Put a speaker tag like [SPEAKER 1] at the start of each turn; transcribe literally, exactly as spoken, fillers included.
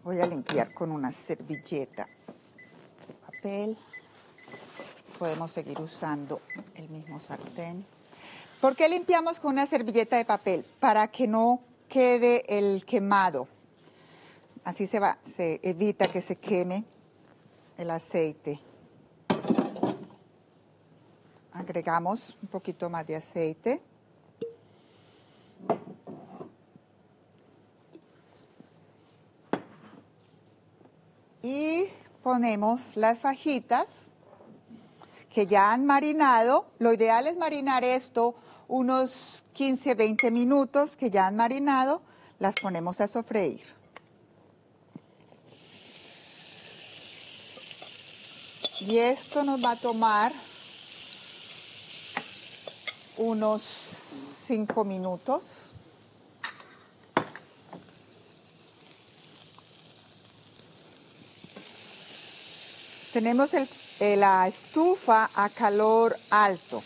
[SPEAKER 1] Voy a limpiar con una servilleta de papel. Podemos seguir usando el mismo sartén. ¿Por qué limpiamos con una servilleta de papel? Para que no quede el quemado. Así se va, se evita que se queme el aceite. Agregamos un poquito más de aceite. Y ponemos las fajitas que ya han marinado. Lo ideal es marinar esto unos quince, veinte minutos que ya han marinado. Las ponemos a sofreír. Y esto nos va a tomar unos cinco minutos. Tenemos el, la estufa a calor alto.